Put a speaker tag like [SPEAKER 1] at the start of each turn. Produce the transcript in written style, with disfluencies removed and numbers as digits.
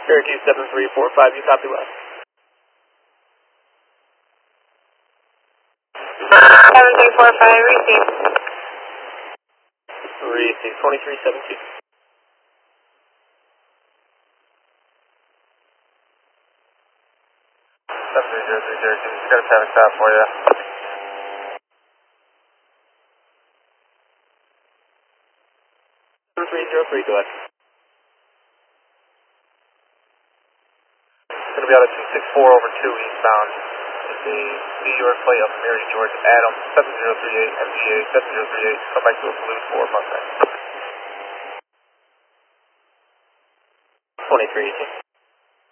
[SPEAKER 1] Cherokee 7345, you copy left.
[SPEAKER 2] 7345, receive.
[SPEAKER 1] Receive 2372.
[SPEAKER 3] 7303 Cherokee, just got a traffic stop for you.
[SPEAKER 1] 7303, go ahead.
[SPEAKER 3] Going to be out of 264 over 2 eastbound. It's a New York plate of Mary George Adam 7038 MGA 7038. Come back to a blue 4 Mustang.
[SPEAKER 1] 2318.